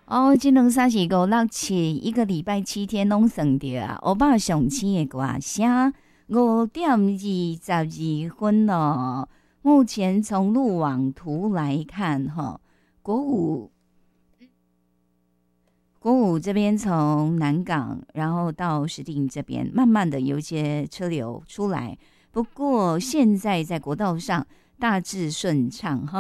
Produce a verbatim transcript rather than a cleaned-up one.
哦，这两三四五六七，一个礼拜七天拢算着啊。欧巴上青的歌声，五点二十二分了。目前从路网图来看，哈，国五国五这边从南港，然后到石碇这边，慢慢的有一些车流出来。不过现在在国道上大致顺畅哈。